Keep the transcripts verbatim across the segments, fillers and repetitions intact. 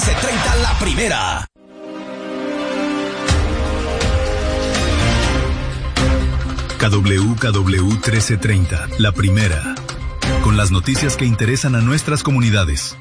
trece treinta La Primera. K W K W trece treinta, La Primera, con las noticias que interesan a nuestras comunidades.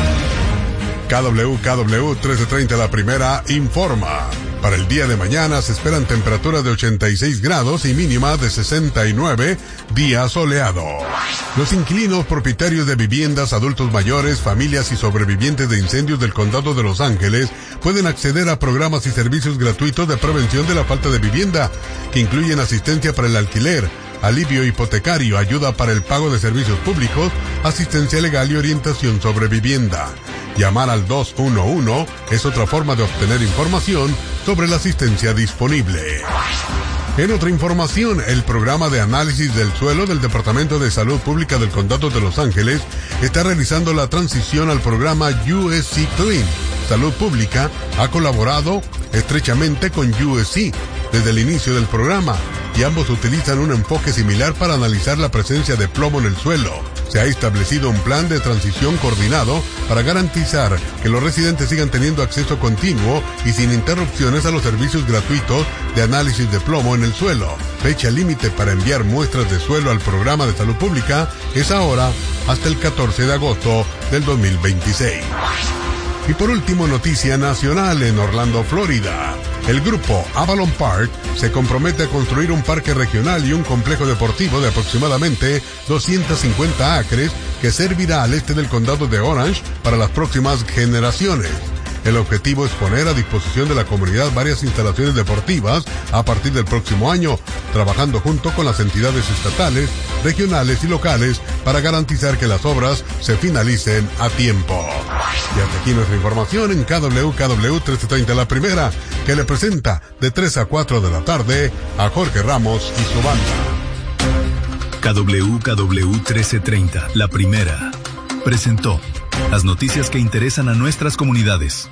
K W K W trece treinta La Primera informa. Para el día de mañana se esperan temperaturas de ochenta y seis grados y mínima de sesenta y nueve, día soleado. Los inquilinos propietarios de viviendas, adultos mayores, familias y sobrevivientes de incendios del Condado de Los Ángeles pueden acceder a programas y servicios gratuitos de prevención de la falta de vivienda, que incluyen asistencia para el alquiler, alivio hipotecario, ayuda para el pago de servicios públicos, asistencia legal y orientación sobre vivienda. Llamar al dos uno uno es otra forma de obtener información sobre la asistencia disponible. En otra información, el programa de análisis del suelo del Departamento de Salud Pública del Condado de Los Ángeles está realizando la transición al programa U S C Clean. Salud Pública ha colaborado estrechamente con U S C desde el inicio del programa y ambos utilizan un enfoque similar para analizar la presencia de plomo en el suelo. Se ha establecido un plan de transición coordinado para garantizar que los residentes sigan teniendo acceso continuo y sin interrupciones a los servicios gratuitos de análisis de plomo en el suelo. Fecha límite para enviar muestras de suelo al programa de salud pública es ahora hasta el catorce de agosto del dos mil veintiséis. Y por último, noticia nacional en Orlando, Florida. El grupo Avalon Park se compromete a construir un parque regional y un complejo deportivo de aproximadamente doscientos cincuenta acres que servirá al este del condado de Orange para las próximas generaciones. El objetivo es poner a disposición de la comunidad varias instalaciones deportivas a partir del próximo año, trabajando junto con las entidades estatales, regionales y locales para garantizar que las obras se finalicen a tiempo. Y hasta aquí nuestra información en K W K W trece treinta La Primera, que le presenta de tres a cuatro de la tarde a Jorge Ramos y su banda. K W K W trece treinta La Primera presentó las noticias que interesan a nuestras comunidades.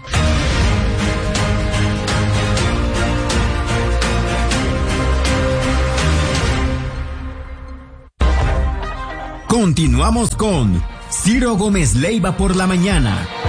Continuamos con Ciro Gómez Leiva por la mañana.